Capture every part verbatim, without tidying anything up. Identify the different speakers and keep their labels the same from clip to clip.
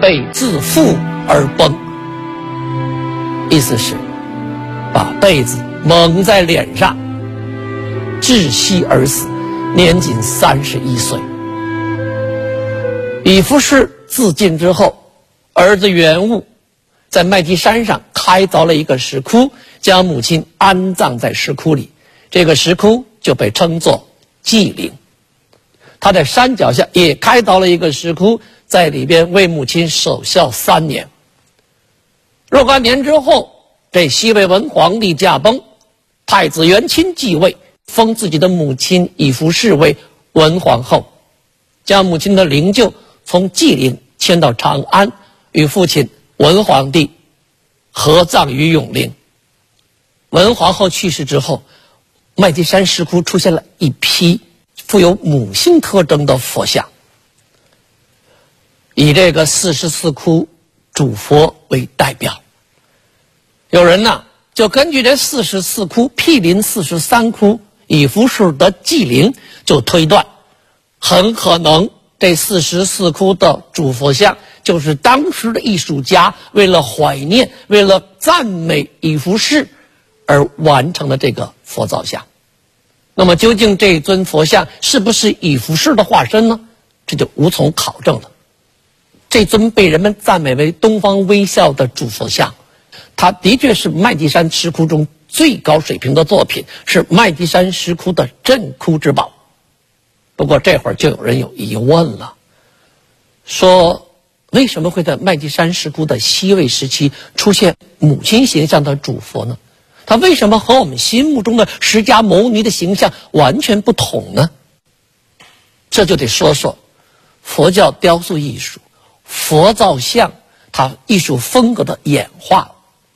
Speaker 1: 被自负而崩，意思是把被子蒙在脸上，窒息而死，年仅三十一岁。以弗氏自尽之后，儿子元务在麦积山上开凿了一个石窟，将母亲安葬在石窟里，这个石窟就被称作祭陵。他在山脚下也开凿了一个石窟，在里边为母亲守孝三年。若干年之后，这西魏文皇帝驾崩，太子元钦继位，封自己的母亲以弗氏为文皇后，将母亲的灵柩从祭陵迁到长安，与父亲文皇帝合葬于永陵。文皇后去世之后，麦积山石窟出现了一批富有母性特征的佛像，以这个四十四窟主佛为代表。有人呢就根据这四十四窟毗邻四十三窟以弗氏的祭陵，就推断很可能这四十四窟的主佛像就是当时的艺术家为了怀念、为了赞美以弗氏而完成的这个佛造像。那么究竟这尊佛像是不是以弗氏的化身呢？这就无从考证了。这尊被人们赞美为东方微笑的主佛像，它的确是麦积山石窟中最高水平的作品，是麦积山石窟的镇窟之宝。不过这会儿就有人有疑问了，说为什么会在麦积山石窟的西魏时期出现母亲形象的主佛呢？它为什么和我们心目中的释迦牟尼的形象完全不同呢？这就得说说佛教雕塑艺术、佛造像它艺术风格的演化。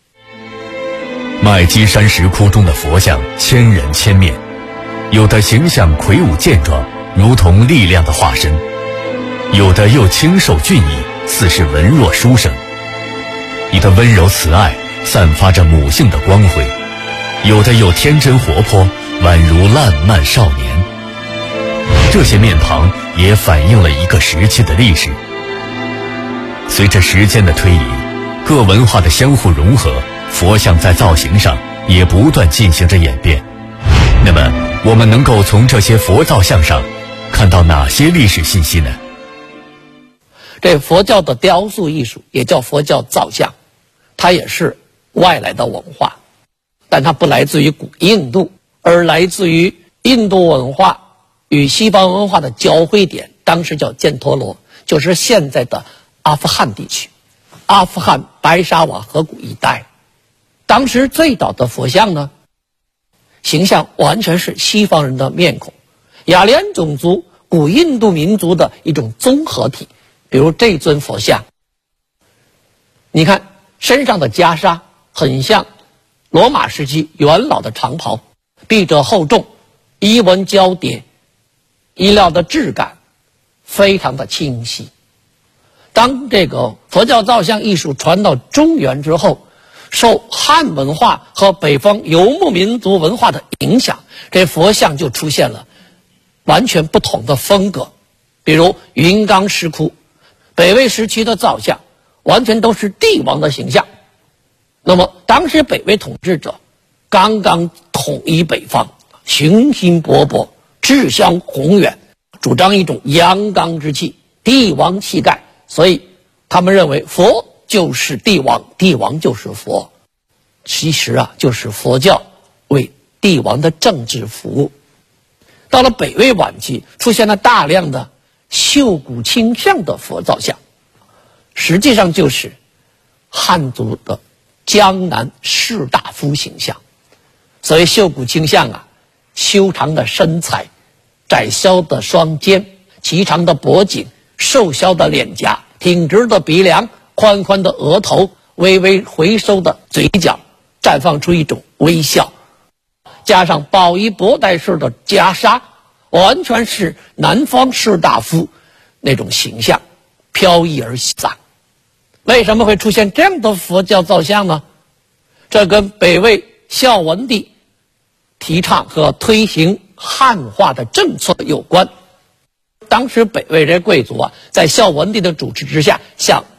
Speaker 2: 麦积山石窟中的佛像千人千面，有的形象魁梧健壮，如同力量的化身；有的又清瘦俊逸，似是文弱书生；有的温柔慈爱，散发着母性的光辉；有的又天真活泼，宛如烂漫少年。这些面庞也反映了一个时期的历史。随着时间的推移，各文化的相互融合，佛像在造型上也不断进行着演变。那么我们能够从这些佛造像上看到哪些历史信息呢？
Speaker 1: 这佛教的雕塑艺术也叫佛教造像，它也是外来的文化，但它不来自于古印度，而来自于印度文化与西方文化的交汇点，当时叫犍陀罗，就是现在的阿富汗地区，阿富汗白沙瓦河谷一带。当时最早的佛像呢，形象完全是西方人的面孔，雅利安种族、古印度民族的一种综合体。比如这尊佛像，你看身上的袈裟很像罗马时期元老的长袍，臂胄厚重，衣纹交叠，衣料的质感非常的清晰。当这个佛教造像艺术传到中原之后，受汉文化和北方游牧民族文化的影响，这佛像就出现了完全不同的风格。比如云冈石窟，北魏时期的造像完全都是帝王的形象。那么当时北魏统治者刚刚统一北方，雄心勃勃，志向宏远，主张一种阳刚之气，帝王气概，所以他们认为佛就是帝王，帝王就是佛。其实啊，就是佛教为帝王的政治服务。到了北魏晚期，出现了大量的绣骨倾向的佛造像，实际上就是汉族的江南士大夫形象。所谓绣骨倾向啊，修长的身材，窄削的双肩，颀长的脖颈，瘦削的脸颊，挺直的鼻梁，宽宽的额头，微微回收的嘴角，绽放出一种微笑，加上宝衣博带式的袈裟，完全是南方士大夫那种形象，飘逸而洒。为什么会出现这样的佛教造像呢？这跟北魏孝文帝提倡和推行汉化的政策有关。当时北魏这贵族啊，在孝文帝的主持之下，向